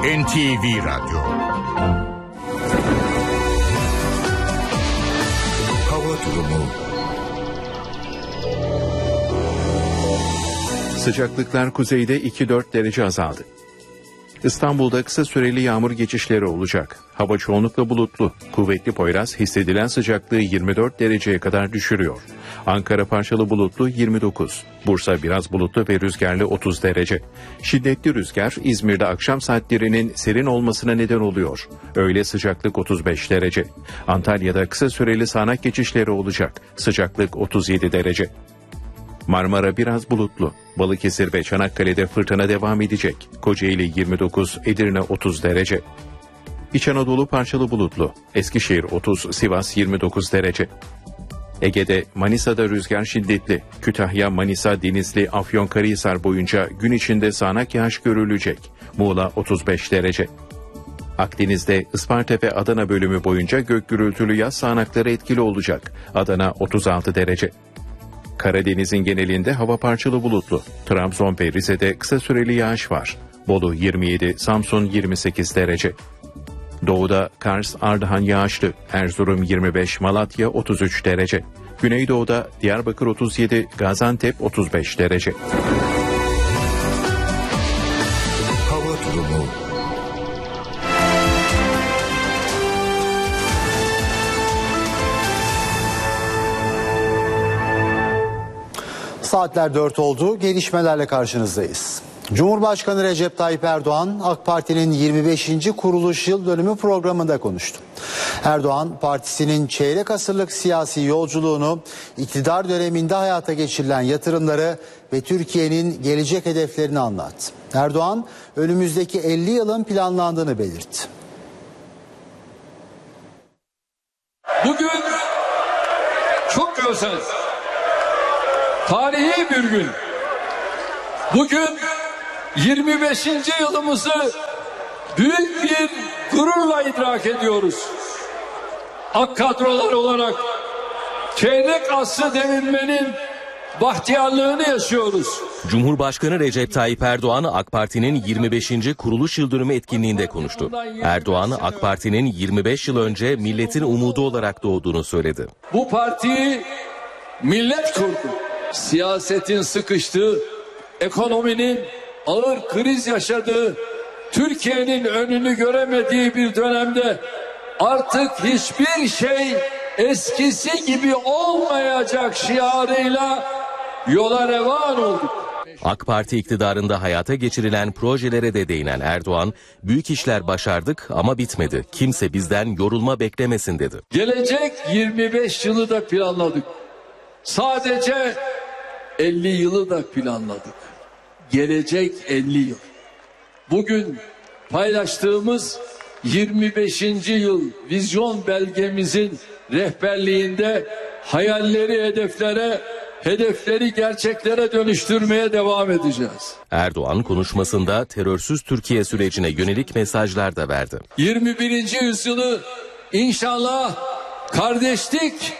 NTV Radyo. Hava durumu. Sıcaklıklar kuzeyde 2-4 derece azaldı. İstanbul'da kısa süreli yağmur geçişleri olacak. Hava çoğunlukla bulutlu. Kuvvetli Poyraz hissedilen sıcaklığı 24 dereceye kadar düşürüyor. Ankara parçalı bulutlu 29. Bursa biraz bulutlu ve rüzgarlı 30 derece. Şiddetli rüzgar İzmir'de akşam saatlerinin serin olmasına neden oluyor. Öğle sıcaklık 35 derece. Antalya'da kısa süreli sağanak geçişleri olacak. Sıcaklık 37 derece. Marmara biraz bulutlu. Balıkesir ve Çanakkale'de fırtına devam edecek. Kocaeli 29, Edirne 30 derece. İç Anadolu parçalı bulutlu. Eskişehir 30, Sivas 29 derece. Ege'de Manisa'da rüzgar şiddetli. Kütahya, Manisa, Denizli, Afyonkarahisar boyunca gün içinde sağanak yağış görülecek. Muğla 35 derece. Akdeniz'de Isparta ve Adana bölümü boyunca gök gürültülü yağış sağanakları etkili olacak. Adana 36 derece. Karadeniz'in genelinde hava parçalı bulutlu. Trabzon ve Rize'de kısa süreli yağış var. Bolu 27, Samsun 28 derece. Doğuda Kars, Ardahan yağışlı. Erzurum 25, Malatya 33 derece. Güneydoğuda Diyarbakır 37, Gaziantep 35 derece. Hava durumu. Saatler 4 oldu. Gelişmelerle karşınızdayız. Cumhurbaşkanı Recep Tayyip Erdoğan, AK Parti'nin 25. kuruluş yıl dönümü programında konuştu. Erdoğan, partisinin çeyrek asırlık siyasi yolculuğunu, iktidar döneminde hayata geçirilen yatırımları ve Türkiye'nin gelecek hedeflerini anlattı. Erdoğan, önümüzdeki 50 yılın planlandığını belirtti. Bugün çok özel, tarihi bir gün. Bugün 25. yılımızı büyük bir gururla idrak ediyoruz. AK kadrolar olarak çeyrek asrı devirmenin bahtiyarlığını yaşıyoruz. Cumhurbaşkanı Recep Tayyip Erdoğan AK Parti'nin 25. kuruluş yıldönümü etkinliğinde konuştu. Erdoğan AK Parti'nin 25 yıl önce milletin umudu olarak doğduğunu söyledi. Bu partiyi millet kurdu. Siyasetin sıkıştığı, ekonominin ağır kriz yaşadığı, Türkiye'nin önünü göremediği bir dönemde artık hiçbir şey eskisi gibi olmayacak şiarıyla yola revan olduk. AK Parti iktidarında hayata geçirilen projelere de değinen Erdoğan, büyük işler başardık ama bitmedi. Kimse bizden yorulma beklemesin dedi. Gelecek 25 yılı da planladık. Sadece 50 yılı da planladık. Gelecek 50 yıl. Bugün paylaştığımız 25. yıl vizyon belgemizin rehberliğinde hayalleri hedefleri gerçeklere dönüştürmeye devam edeceğiz. Erdoğan konuşmasında terörsüz Türkiye sürecine yönelik mesajlar da verdi. 21. yüzyılı inşallah kardeşlik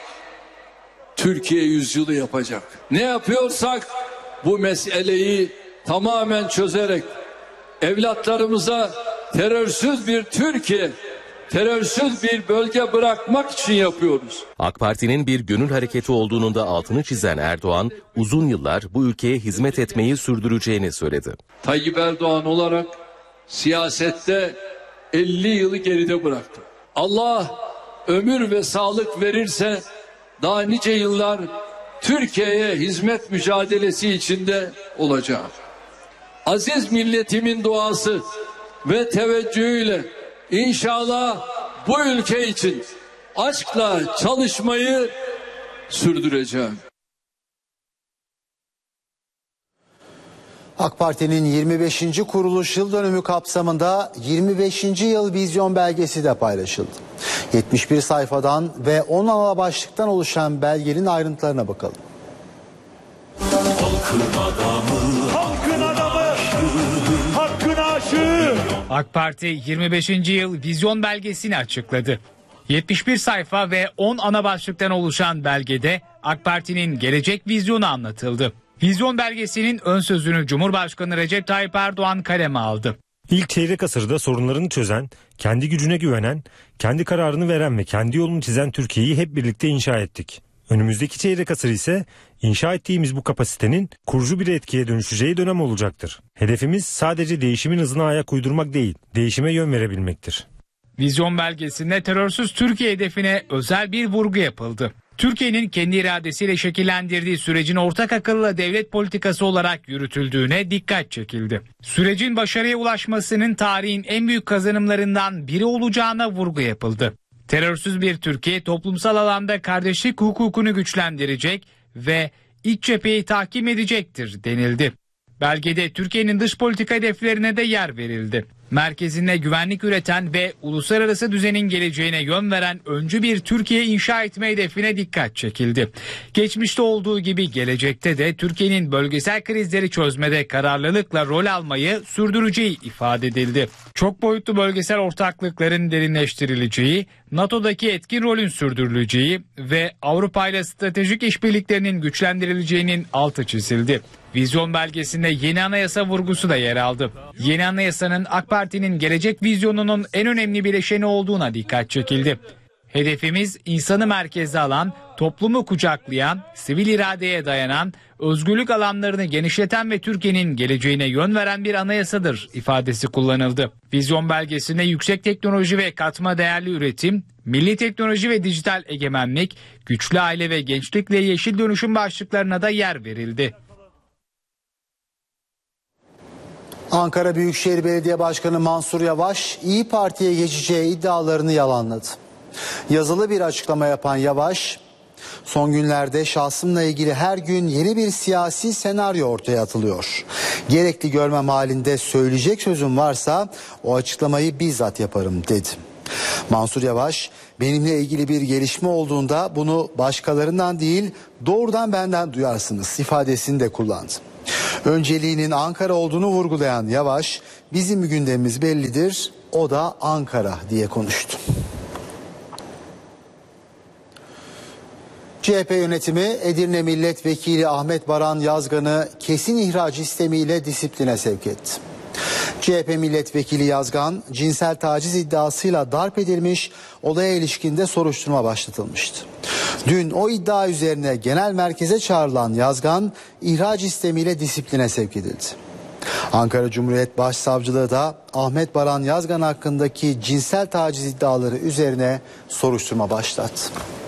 Türkiye yüzyılı yapacak. Ne yapıyorsak bu meseleyi tamamen çözerek evlatlarımıza terörsüz bir Türkiye, terörsüz bir bölge bırakmak için yapıyoruz. AK Parti'nin bir gönül hareketi olduğunun da altını çizen Erdoğan, uzun yıllar bu ülkeye hizmet etmeyi sürdüreceğini söyledi. Tayyip Erdoğan olarak siyasette 50 yılı geride bıraktı. Allah ömür ve sağlık verirse daha nice yıllar Türkiye'ye hizmet mücadelesi içinde olacağım. Aziz milletimin duası ve teveccühüyle inşallah bu ülke için aşkla çalışmayı sürdüreceğim. AK Parti'nin 25. kuruluş yıl dönümü kapsamında 25. yıl vizyon belgesi de paylaşıldı. 71 sayfadan ve 10 ana başlıktan oluşan belgenin ayrıntılarına bakalım. Halkın adamı, hakkın aşığı. AK Parti 25. yıl vizyon belgesini açıkladı. 71 sayfa ve 10 ana başlıktan oluşan belgede AK Parti'nin gelecek vizyonu anlatıldı. Vizyon belgesinin ön sözünü Cumhurbaşkanı Recep Tayyip Erdoğan kaleme aldı. İlk çeyrek asırda sorunlarını çözen, kendi gücüne güvenen, kendi kararını veren ve kendi yolunu çizen Türkiye'yi hep birlikte inşa ettik. Önümüzdeki çeyrek asır ise inşa ettiğimiz bu kapasitenin kurucu bir etkiye dönüşeceği dönem olacaktır. Hedefimiz sadece değişimin hızına ayak uydurmak değil, değişime yön verebilmektir. Vizyon belgesinde terörsüz Türkiye hedefine özel bir vurgu yapıldı. Türkiye'nin kendi iradesiyle şekillendirdiği sürecin ortak akılla devlet politikası olarak yürütüldüğüne dikkat çekildi. Sürecin başarıya ulaşmasının tarihin en büyük kazanımlarından biri olacağına vurgu yapıldı. Terörsüz bir Türkiye toplumsal alanda kardeşlik hukukunu güçlendirecek ve iç cepheyi tahkim edecektir denildi. Belgede Türkiye'nin dış politika hedeflerine de yer verildi. Merkezinde güvenlik üreten ve uluslararası düzenin geleceğine yön veren öncü bir Türkiye inşa etme hedefine dikkat çekildi. Geçmişte olduğu gibi gelecekte de Türkiye'nin bölgesel krizleri çözmede kararlılıkla rol almayı sürdüreceği ifade edildi. Çok boyutlu bölgesel ortaklıkların derinleştirileceği, NATO'daki etkin rolün sürdürüleceği ve Avrupa ile stratejik işbirliklerinin güçlendirileceğinin altı çizildi. Vizyon belgesinde yeni anayasa vurgusu da yer aldı. Yeni anayasanın AK Parti'nin gelecek vizyonunun en önemli bileşeni olduğuna dikkat çekildi. Hedefimiz insanı merkeze alan, toplumu kucaklayan, sivil iradeye dayanan, özgürlük alanlarını genişleten ve Türkiye'nin geleceğine yön veren bir anayasadır ifadesi kullanıldı. Vizyon belgesinde yüksek teknoloji ve katma değerli üretim, milli teknoloji ve dijital egemenlik, güçlü aile ve gençlikle yeşil dönüşüm başlıklarına da yer verildi. Ankara Büyükşehir Belediye Başkanı Mansur Yavaş, İYİ Parti'ye geçeceği iddialarını yalanladı. Yazılı bir açıklama yapan Yavaş, son günlerde şahsımla ilgili her gün yeni bir siyasi senaryo ortaya atılıyor. Gerekli görmem halinde söyleyecek sözüm varsa o açıklamayı bizzat yaparım dedi. Mansur Yavaş, benimle ilgili bir gelişme olduğunda bunu başkalarından değil doğrudan benden duyarsınız ifadesini de kullandı. Önceliğinin Ankara olduğunu vurgulayan Yavaş, bizim gündemimiz bellidir, o da Ankara diye konuştu. CHP yönetimi Edirne Milletvekili Ahmet Baran Yazgan'ı kesin ihraç istemiyle disipline sevk etti. CHP Milletvekili Yazgan cinsel taciz iddiasıyla darp edilmiş, olaya ilişkinde soruşturma başlatılmıştı. Dün o iddia üzerine genel merkeze çağrılan Yazgan ihraç istemiyle disipline sevk edildi. Ankara Cumhuriyet Başsavcılığı da Ahmet Baran Yazgan hakkındaki cinsel taciz iddiaları üzerine soruşturma başlattı.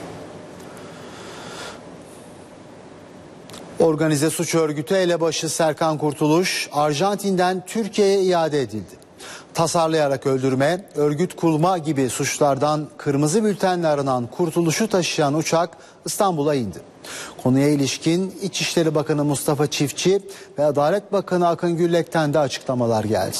Organize suç örgütü elebaşı Serkan Kurtuluş Arjantin'den Türkiye'ye iade edildi. Tasarlayarak öldürme, örgüt kurma gibi suçlardan kırmızı bültenle aranan Kurtuluş'u taşıyan uçak İstanbul'a indi. Konuya ilişkin İçişleri Bakanı Mustafa Çiftçi ve Adalet Bakanı Akın Güllek'ten de açıklamalar geldi.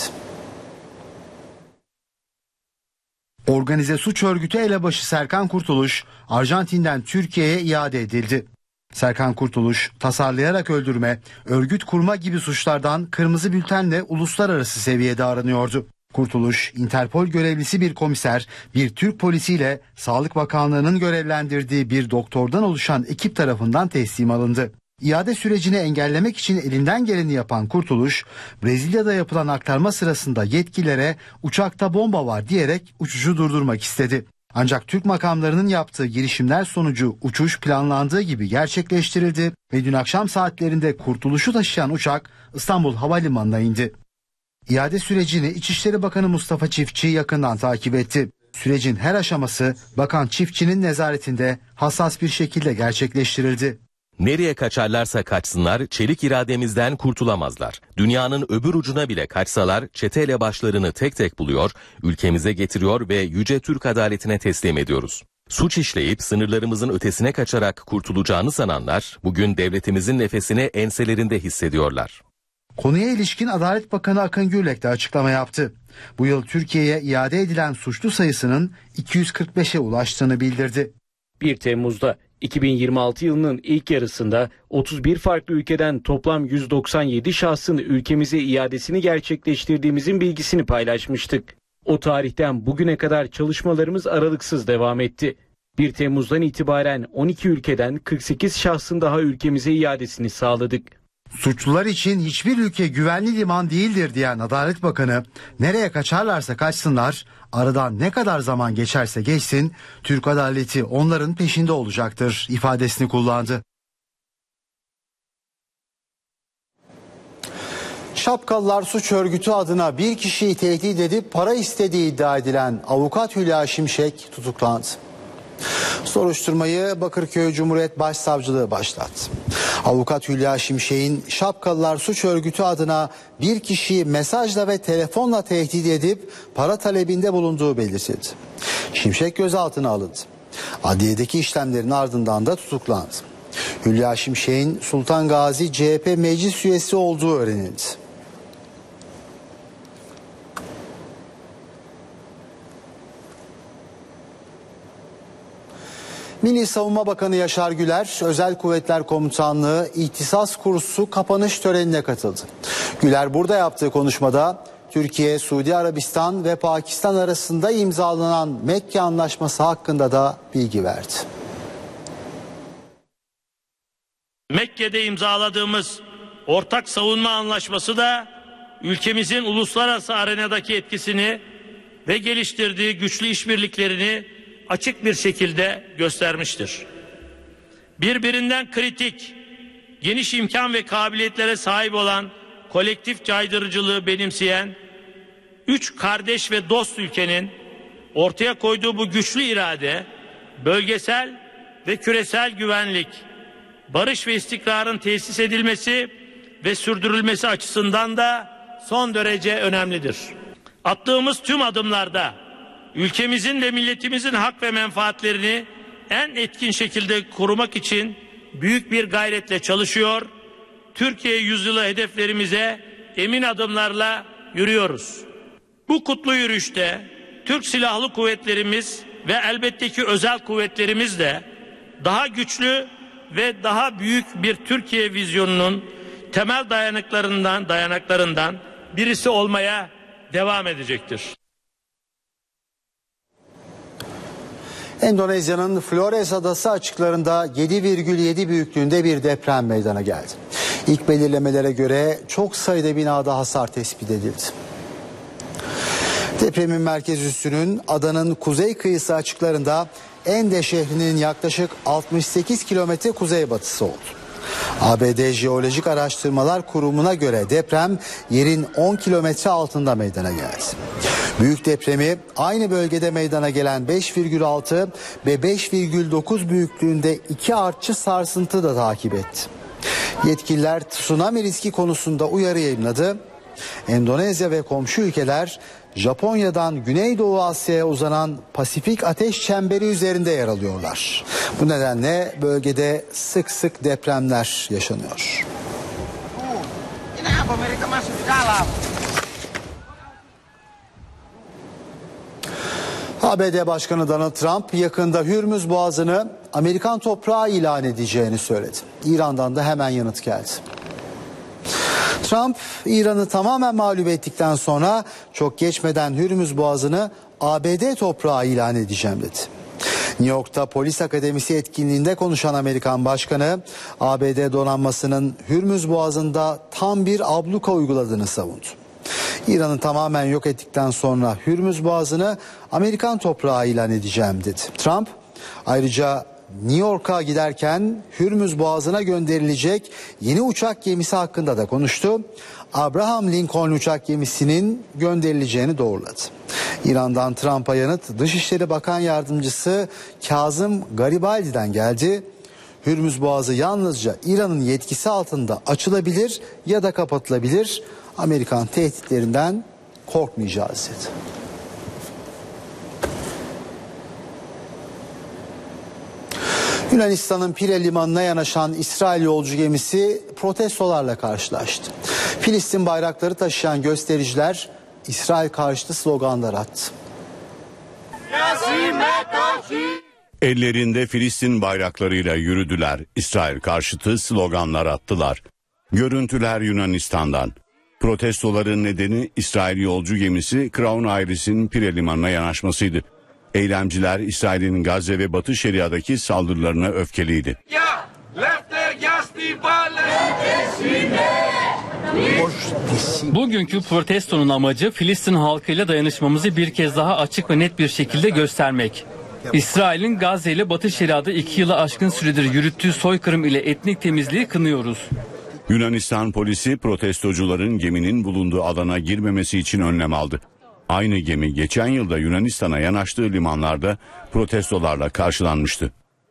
Organize suç örgütü elebaşı Serkan Kurtuluş Arjantin'den Türkiye'ye iade edildi. Serkan Kurtuluş, tasarlayarak öldürme, örgüt kurma gibi suçlardan kırmızı bültenle uluslararası seviyede aranıyordu. Kurtuluş, Interpol görevlisi bir komiser, bir Türk polisiyle Sağlık Bakanlığı'nın görevlendirdiği bir doktordan oluşan ekip tarafından teslim alındı. İade sürecini engellemek için elinden geleni yapan Kurtuluş, Brezilya'da yapılan aktarma sırasında yetkililere uçakta bomba var diyerek uçuşu durdurmak istedi. Ancak Türk makamlarının yaptığı girişimler sonucu uçuş planlandığı gibi gerçekleştirildi ve dün akşam saatlerinde Kurtuluş'u taşıyan uçak İstanbul Havalimanı'na indi. İade sürecini İçişleri Bakanı Mustafa Çiftçi yakından takip etti. Sürecin her aşaması Bakan Çiftçi'nin nezaretinde hassas bir şekilde gerçekleştirildi. Nereye kaçarlarsa kaçsınlar çelik irademizden kurtulamazlar. Dünyanın öbür ucuna bile kaçsalar çete elebaşlarını tek tek buluyor, ülkemize getiriyor ve yüce Türk adaletine teslim ediyoruz. Suç işleyip sınırlarımızın ötesine kaçarak kurtulacağını sananlar bugün devletimizin nefesini enselerinde hissediyorlar. Konuya ilişkin Adalet Bakanı Akın Gürlek de açıklama yaptı. Bu yıl Türkiye'ye iade edilen suçlu sayısının 245'e ulaştığını bildirdi. 1 Temmuz'da 2026 yılının ilk yarısında 31 farklı ülkeden toplam 197 şahsın ülkemize iadesini gerçekleştirdiğimizin bilgisini paylaşmıştık. O tarihten bugüne kadar çalışmalarımız aralıksız devam etti. 1 Temmuz'dan itibaren 12 ülkeden 48 şahsın daha ülkemize iadesini sağladık. Suçlular için hiçbir ülke güvenli liman değildir diyen Adalet Bakanı, nereye kaçarlarsa kaçsınlar, aradan ne kadar zaman geçerse geçsin, Türk adaleti onların peşinde olacaktır ifadesini kullandı. Şapkalılar Suç Örgütü adına bir kişiyi tehdit edip para istediği iddia edilen avukat Hülya Şimşek tutuklandı. Soruşturmayı Bakırköy Cumhuriyet Başsavcılığı başlattı. Avukat Hülya Şimşek'in Şapkalılar Suç Örgütü adına bir kişiyi mesajla ve telefonla tehdit edip para talebinde bulunduğu belirtildi. Şimşek gözaltına alındı. Adliyedeki işlemlerin ardından da tutuklandı. Hülya Şimşek'in Sultan Gazi CHP meclis üyesi olduğu öğrenildi. Milli Savunma Bakanı Yaşar Güler, Özel Kuvvetler Komutanlığı İhtisas Kursu kapanış törenine katıldı. Güler burada yaptığı konuşmada Türkiye, Suudi Arabistan ve Pakistan arasında imzalanan Mekke Anlaşması hakkında da bilgi verdi. Mekke'de imzaladığımız ortak savunma anlaşması da ülkemizin uluslararası arenadaki etkisini ve geliştirdiği güçlü işbirliklerini açık bir şekilde göstermiştir. Birbirinden kritik, geniş imkan ve kabiliyetlere sahip olan kolektif caydırıcılığı benimseyen 3 kardeş ve dost ülkenin ortaya koyduğu bu güçlü irade, bölgesel ve küresel güvenlik, barış ve istikrarın tesis edilmesi ve sürdürülmesi açısından da son derece önemlidir. Attığımız tüm adımlarda ülkemizin ve milletimizin hak ve menfaatlerini en etkin şekilde korumak için büyük bir gayretle çalışıyor. Türkiye yüzyılı hedeflerimize emin adımlarla yürüyoruz. Bu kutlu yürüyüşte Türk Silahlı Kuvvetlerimiz ve elbette ki özel kuvvetlerimiz de daha güçlü ve daha büyük bir Türkiye vizyonunun temel dayanaklarından birisi olmaya devam edecektir. Endonezya'nın Flores Adası açıklarında 7,7 büyüklüğünde bir deprem meydana geldi. İlk belirlemelere göre çok sayıda binada hasar tespit edildi. Depremin merkez üssünün adanın kuzey kıyısı açıklarında Ende şehrinin yaklaşık 68 kilometre kuzeybatısı oldu. ABD Jeolojik Araştırmalar Kurumu'na göre deprem yerin 10 kilometre altında meydana geldi. Büyük depremi aynı bölgede meydana gelen 5,6 ve 5,9 büyüklüğünde 2 artçı sarsıntı da takip etti. Yetkililer tsunami riski konusunda uyarı yayınladı. Endonezya ve komşu ülkeler Japonya'dan Güneydoğu Asya'ya uzanan Pasifik ateş çemberi üzerinde yer alıyorlar. Bu nedenle bölgede sık sık depremler yaşanıyor. ABD Başkanı Donald Trump yakında Hürmüz Boğazı'nı Amerikan toprağı ilan edeceğini söyledi. İran'dan da hemen yanıt geldi. Trump, İran'ı tamamen mağlup ettikten sonra çok geçmeden Hürmüz Boğazı'nı ABD toprağı ilan edeceğim dedi. New York'ta Polis Akademisi etkinliğinde konuşan Amerikan Başkanı, ABD donanmasının Hürmüz Boğazı'nda tam bir abluka uyguladığını savundu. İran'ı tamamen yok ettikten sonra Hürmüz Boğazı'nı Amerikan toprağı ilan edeceğim dedi. Trump ayrıca New York'a giderken Hürmüz Boğazı'na gönderilecek yeni uçak gemisi hakkında da konuştu. Abraham Lincoln uçak gemisinin gönderileceğini doğruladı. İran'dan Trump'a yanıt Dışişleri Bakan Yardımcısı Kazım Garibaldi'den geldi. Hürmüz Boğazı yalnızca İran'ın yetkisi altında açılabilir ya da kapatılabilir. Amerikan tehditlerinden korkmayacağız dedi. Yunanistan'ın Pire limanına yanaşan İsrail yolcu gemisi protestolarla karşılaştı. Filistin bayrakları taşıyan göstericiler İsrail karşıtı sloganlar attı. Ellerinde Filistin bayraklarıyla yürüdüler. İsrail karşıtı sloganlar attılar. Görüntüler Yunanistan'dan. Protestoların nedeni İsrail yolcu gemisi Crown Iris'in Pire limanına yanaşmasıydı. Eylemciler İsrail'in Gazze ve Batı Şeria'daki saldırılarına öfkeliydi. Bugünkü protestonun amacı Filistin halkıyla dayanışmamızı bir kez daha açık ve net bir şekilde göstermek. İsrail'in Gazze ile Batı Şeria'da 2 yılı aşkın süredir yürüttüğü soykırım ile etnik temizliği kınıyoruz. Yunanistan polisi protestocuların geminin bulunduğu alana girmemesi için önlem aldı. Aynı gemi geçen yılda Yunanistan'a yanaştığı limanlarda protestolarla karşılanmıştı.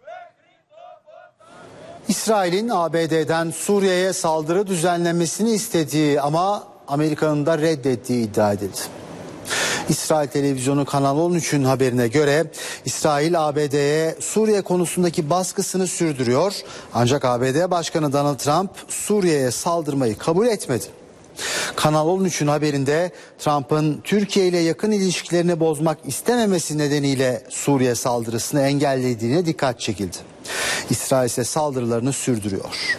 İsrail'in ABD'den Suriye'ye saldırı düzenlemesini istediği ama Amerika'nın da reddettiği iddia edildi. İsrail televizyonu Kanal 13'ün haberine göre İsrail ABD'ye Suriye konusundaki baskısını sürdürüyor. Ancak ABD Başkanı Donald Trump Suriye'ye saldırmayı kabul etmedi. Kanal 13'ün haberinde Trump'ın Türkiye ile yakın ilişkilerini bozmak istememesi nedeniyle Suriye saldırısını engellediğine dikkat çekildi. İsrail ise saldırılarını sürdürüyor.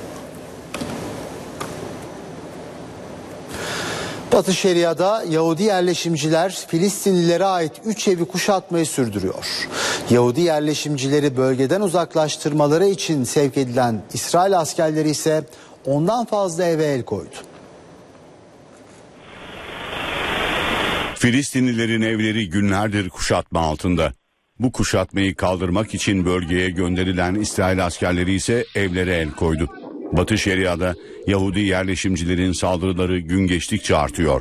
Batı Şeria'da Yahudi yerleşimciler Filistinlilere ait 3 evi kuşatmayı sürdürüyor. Yahudi yerleşimcileri bölgeden uzaklaştırmaları için sevk edilen İsrail askerleri ise ondan fazla eve el koydu. Filistinlilerin evleri günlerdir kuşatma altında. Bu kuşatmayı kaldırmak için bölgeye gönderilen İsrail askerleri ise evlere el koydu. Batı Şeria'da Yahudi yerleşimcilerin saldırıları gün geçtikçe artıyor.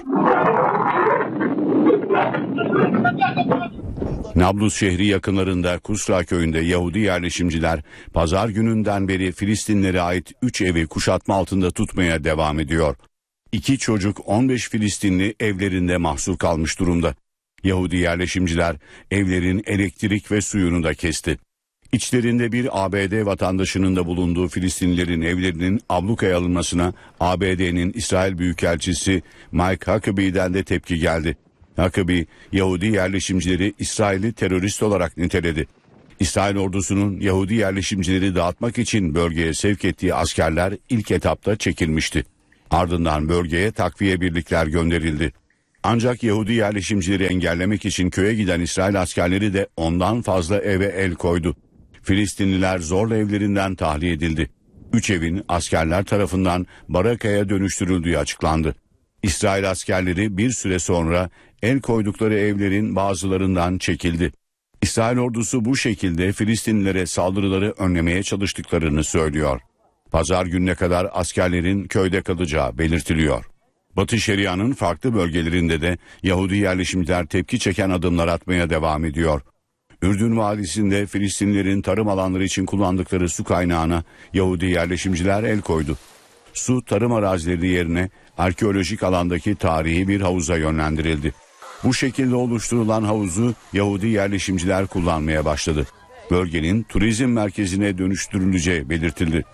Nablus şehri yakınlarında Kusra köyünde Yahudi yerleşimciler pazar gününden beri Filistinlilere ait 3 evi kuşatma altında tutmaya devam ediyor. 2 çocuk 15 Filistinli evlerinde mahsur kalmış durumda. Yahudi yerleşimciler evlerin elektrik ve suyunu da kesti. İçlerinde bir ABD vatandaşının da bulunduğu Filistinlilerin evlerinin ablukaya alınmasına ABD'nin İsrail Büyükelçisi Mike Huckabee'den de tepki geldi. Huckabee, Yahudi yerleşimcileri İsrail'i terörist olarak niteledi. İsrail ordusunun Yahudi yerleşimcileri dağıtmak için bölgeye sevk ettiği askerler ilk etapta çekilmişti. Ardından bölgeye takviye birlikler gönderildi. Ancak Yahudi yerleşimcileri engellemek için köye giden İsrail askerleri de ondan fazla eve el koydu. Filistinliler zorla evlerinden tahliye edildi. 3 evin askerler tarafından barakaya dönüştürüldüğü açıklandı. İsrail askerleri bir süre sonra el koydukları evlerin bazılarından çekildi. İsrail ordusu bu şekilde Filistinlilere saldırıları önlemeye çalıştıklarını söylüyor. Pazar gününe kadar askerlerin köyde kalacağı belirtiliyor. Batı Şeria'nın farklı bölgelerinde de Yahudi yerleşimciler tepki çeken adımlar atmaya devam ediyor. Ürdün Vadisi'nde Filistinlilerin tarım alanları için kullandıkları su kaynağına Yahudi yerleşimciler el koydu. Su tarım arazileri yerine arkeolojik alandaki tarihi bir havuza yönlendirildi. Bu şekilde oluşturulan havuzu Yahudi yerleşimciler kullanmaya başladı. Bölgenin turizm merkezine dönüştürüleceği belirtildi.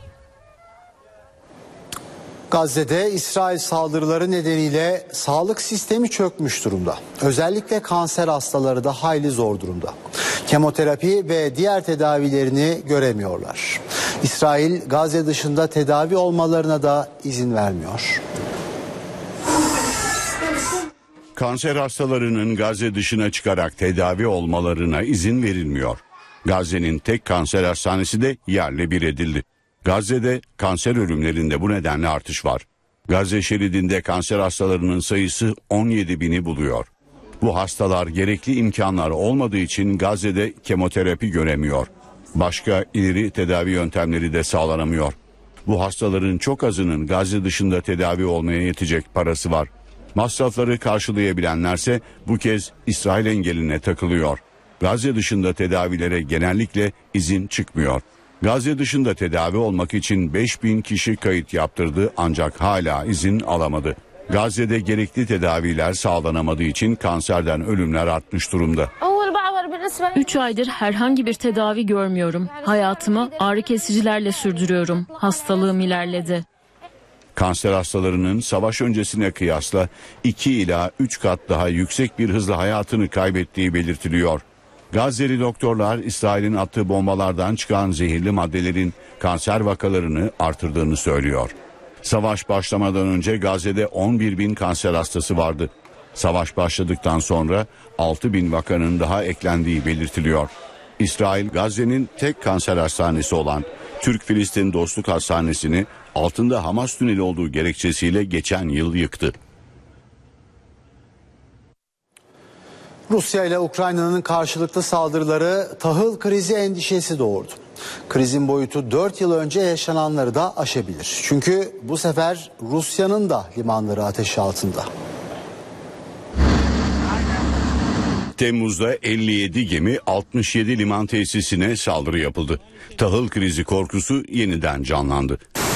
Gazze'de İsrail saldırıları nedeniyle sağlık sistemi çökmüş durumda. Özellikle kanser hastaları da hayli zor durumda. Kemoterapi ve diğer tedavilerini göremiyorlar. İsrail Gazze dışında tedavi olmalarına da izin vermiyor. Kanser hastalarının Gazze dışına çıkarak tedavi olmalarına izin verilmiyor. Gazze'nin tek kanser hastanesi de yerle bir edildi. Gazze'de kanser ölümlerinde bu nedenle artış var. Gazze şeridinde kanser hastalarının sayısı 17.000'i buluyor. Bu hastalar gerekli imkanlar olmadığı için Gazze'de kemoterapi göremiyor. Başka ileri tedavi yöntemleri de sağlanamıyor. Bu hastaların çok azının Gazze dışında tedavi olmaya yetecek parası var. Masrafları karşılayabilenlerse bu kez İsrail engeline takılıyor. Gazze dışında tedavilere genellikle izin çıkmıyor. Gazze dışında tedavi olmak için 5.000 kişi kayıt yaptırdı ancak hala izin alamadı. Gazze'de gerekli tedaviler sağlanamadığı için kanserden ölümler artmış durumda. 3 aydır herhangi bir tedavi görmüyorum. Hayatımı ağrı kesicilerle sürdürüyorum. Hastalığım ilerledi. Kanser hastalarının savaş öncesine kıyasla 2 ila 3 kat daha yüksek bir hızla hayatını kaybettiği belirtiliyor. Gazze'li doktorlar İsrail'in attığı bombalardan çıkan zehirli maddelerin kanser vakalarını artırdığını söylüyor. Savaş başlamadan önce Gazze'de 11.000 kanser hastası vardı. Savaş başladıktan sonra 6.000 vakanın daha eklendiği belirtiliyor. İsrail, Gazze'nin tek kanser hastanesi olan Türk-Filistin Dostluk Hastanesi'ni altında Hamas tüneli olduğu gerekçesiyle geçen yıl yıktı. Rusya ile Ukrayna'nın karşılıklı saldırıları tahıl krizi endişesi doğurdu. Krizin boyutu 4 yıl önce yaşananları da aşabilir. Çünkü bu sefer Rusya'nın da limanları ateş altında. Temmuz'da 57 gemi 67 liman tesisine saldırı yapıldı. Tahıl krizi korkusu yeniden canlandı.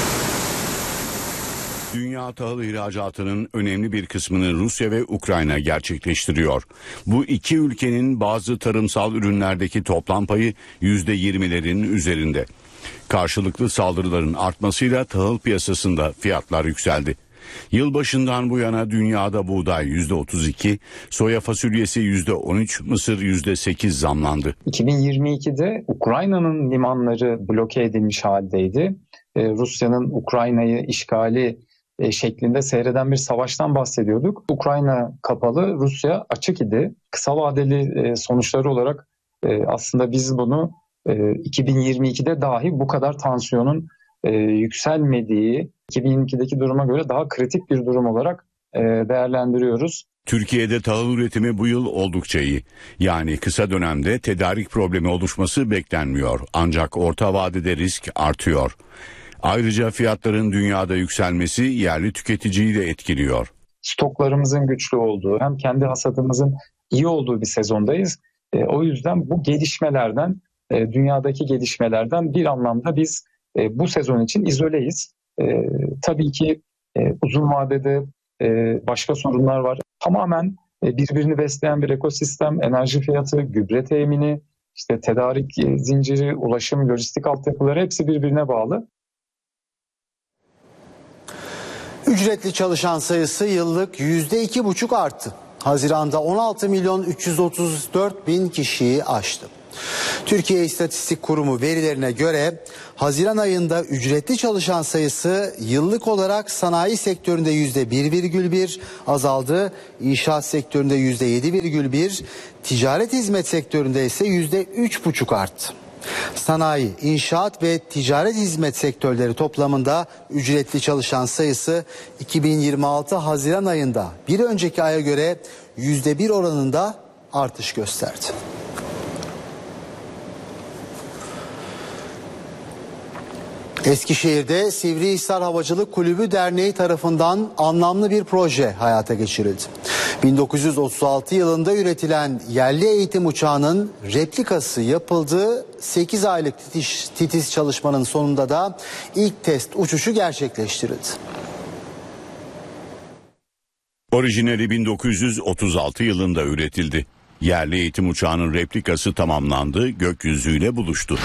Dünya tahıl ihracatının önemli bir kısmını Rusya ve Ukrayna gerçekleştiriyor. Bu iki ülkenin bazı tarımsal ürünlerdeki toplam payı %20'lerin üzerinde. Karşılıklı saldırıların artmasıyla tahıl piyasasında fiyatlar yükseldi. Yılbaşından bu yana dünyada buğday %32, soya fasulyesi %13, mısır %8 zamlandı. 2022'de Ukrayna'nın limanları bloke edilmiş haldeydi. Rusya'nın Ukrayna'yı işgali şeklinde seyreden bir savaştan bahsediyorduk. Ukrayna kapalı, Rusya açık idi. Kısa vadeli sonuçları olarak aslında biz bunu 2022'de dahi bu kadar tansiyonun yükselmediği, 2022'deki duruma göre daha kritik bir durum olarak değerlendiriyoruz. Türkiye'de tahıl üretimi bu yıl oldukça iyi. Yani kısa dönemde tedarik problemi oluşması beklenmiyor. Ancak orta vadede risk artıyor. Ayrıca fiyatların dünyada yükselmesi yerli tüketiciyi de etkiliyor. Stoklarımızın güçlü olduğu, hem kendi hasadımızın iyi olduğu bir sezondayız. O yüzden bu gelişmelerden, dünyadaki gelişmelerden bir anlamda biz bu sezon için izoleyiz. Tabii ki uzun vadede başka sorunlar var. Tamamen birbirini besleyen bir ekosistem, enerji fiyatı, gübre temini, işte tedarik zinciri, ulaşım, lojistik altyapıları hepsi birbirine bağlı. Ücretli çalışan sayısı yıllık %2,5 arttı. Haziran'da 16.334.000 kişiyi aştı. Türkiye İstatistik Kurumu verilerine göre Haziran ayında ücretli çalışan sayısı yıllık olarak sanayi sektöründe %1,1 azaldı, inşaat sektöründe %7,1, ticaret hizmet sektöründe ise %3,5 arttı. Sanayi, inşaat ve ticaret hizmet sektörleri toplamında ücretli çalışan sayısı 2026 Haziran ayında bir önceki aya göre %1 oranında artış gösterdi. Eskişehir'de Sivrihisar Havacılık Kulübü Derneği tarafından anlamlı bir proje hayata geçirildi. 1936 yılında üretilen yerli eğitim uçağının replikası yapıldı. 8 aylık titiz çalışmanın sonunda da ilk test uçuşu gerçekleştirildi. Orijinali 1936 yılında üretildi. Yerli eğitim uçağının replikası tamamlandı, gökyüzüyle buluştu.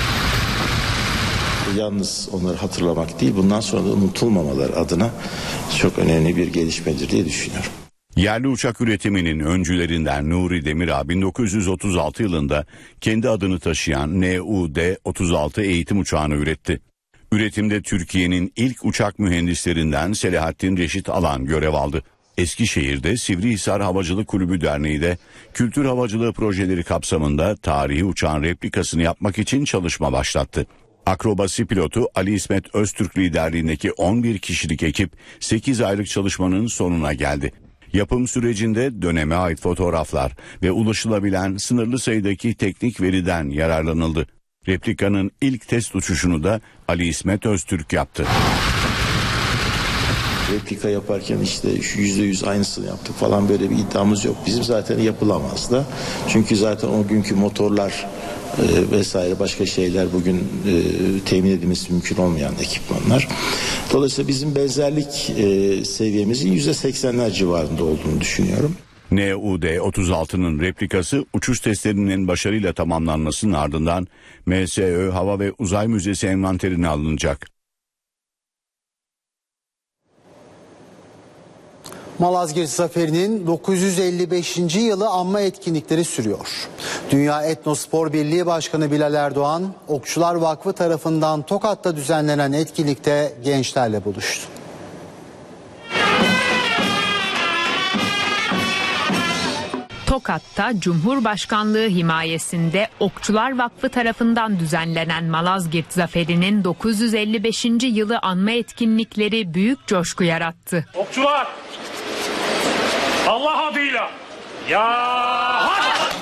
Yalnız onları hatırlamak değil, bundan sonra da unutulmamaları adına çok önemli bir gelişmedir diye düşünüyorum. Yerli uçak üretiminin öncülerinden Nuri Demirağ 1936 yılında kendi adını taşıyan NUD-36 eğitim uçağını üretti. Üretimde Türkiye'nin ilk uçak mühendislerinden Selahattin Reşit Alan görev aldı. Eskişehir'de Sivrihisar Havacılık Kulübü Derneği de kültür havacılığı projeleri kapsamında tarihi uçağın replikasını yapmak için çalışma başlattı. Akrobasi pilotu Ali İsmet Öztürk liderliğindeki 11 kişilik ekip 8 aylık çalışmanın sonuna geldi. Yapım sürecinde döneme ait fotoğraflar ve ulaşılabilen sınırlı sayıdaki teknik veriden yararlanıldı. Replikanın ilk test uçuşunu da Ali İsmet Öztürk yaptı. Replika yaparken işte %100 aynısını yaptık falan, böyle bir iddiamız yok. Bizim zaten yapılamaz da. Çünkü zaten o günkü motorlar vesaire başka şeyler bugün temin edilmesi mümkün olmayan ekipmanlar. Dolayısıyla bizim benzerlik seviyemizin %80'ler civarında olduğunu düşünüyorum. NUD-36'nın replikası uçuş testlerinin başarıyla tamamlanmasının ardından MSÖ Hava ve Uzay Müzesi envanterine alınacak. Malazgirt Zaferi'nin 955. yılı anma etkinlikleri sürüyor. Dünya Etnospor Birliği Başkanı Bilal Erdoğan, Okçular Vakfı tarafından Tokat'ta düzenlenen etkinlikte gençlerle buluştu. Tokat'ta Cumhurbaşkanlığı himayesinde Okçular Vakfı tarafından düzenlenen Malazgirt Zaferi'nin 955. yılı anma etkinlikleri büyük coşku yarattı. Okçular, Allah adıyla ya hak!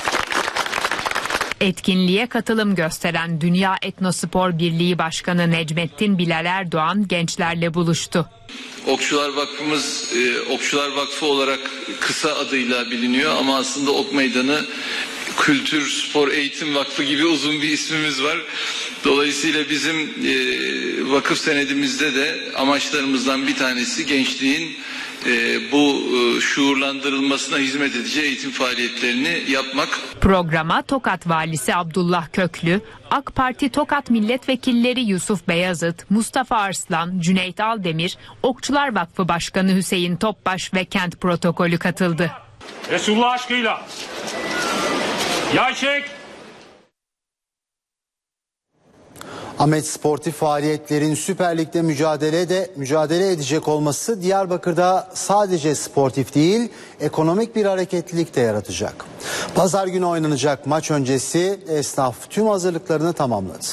Etkinliğe katılım gösteren Dünya Etnospor Birliği Başkanı Necmettin Bilal Erdoğan gençlerle buluştu. Okçular Vakfımız Okçular Vakfı olarak kısa adıyla biliniyor ama aslında Ok Meydanı Kültür Spor Eğitim Vakfı gibi uzun bir ismimiz var. Dolayısıyla bizim vakıf senedimizde de amaçlarımızdan bir tanesi gençliğin bu şuurlandırılmasına hizmet edeceği eğitim faaliyetlerini yapmak. Programa Tokat Valisi Abdullah Köklü, AK Parti Tokat Milletvekilleri Yusuf Beyazıt, Mustafa Arslan, Cüneyt Aldemir, Okçular Vakfı Başkanı Hüseyin Topbaş ve Kent Protokolü katıldı. Resulullah aşkıyla yay çek. Ahmet sportif faaliyetlerin Süper Lig'de mücadele edecek olması Diyarbakır'da sadece sportif değil, ekonomik bir hareketlilik de yaratacak. Pazar günü oynanacak maç öncesi esnaf tüm hazırlıklarını tamamladı.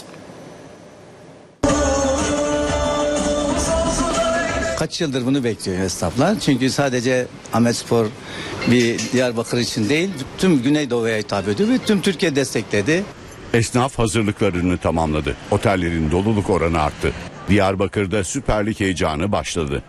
Kaç yıldır bunu bekliyor esnaflar. Çünkü sadece Ahmetspor bir Diyarbakır için değil, tüm Güneydoğu'ya hitap ediyor ve tüm Türkiye destekledi. Esnaf hazırlıklarını tamamladı. Otellerin doluluk oranı arttı. Diyarbakır'da Süper Lig heyecanı başladı.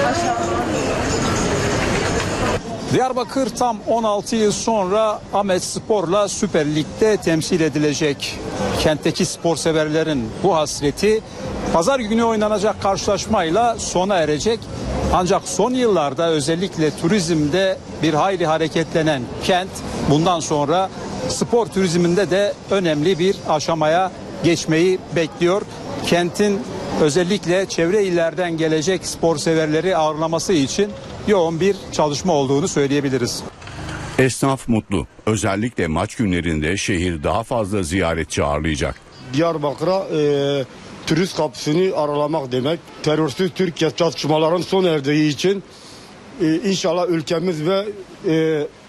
Diyarbakır tam 16 yıl sonra Ahmetspor'la Süper Lig'de temsil edilecek. Kentteki spor severlerin bu hasreti pazar günü oynanacak karşılaşmayla sona erecek. Ancak son yıllarda özellikle turizmde bir hayli hareketlenen kent bundan sonra spor turizminde de önemli bir aşamaya geçmeyi bekliyor. Kentin özellikle çevre illerden gelecek spor severleri ağırlaması için yoğun bir çalışma olduğunu söyleyebiliriz. Esnaf mutlu. Özellikle maç günlerinde şehir daha fazla ziyaretçi ağırlayacak. Diyarbakır'a turist kapısını aralamak demek. Terörsüz Türkiye çatışmaların son erdiği için inşallah ülkemiz ve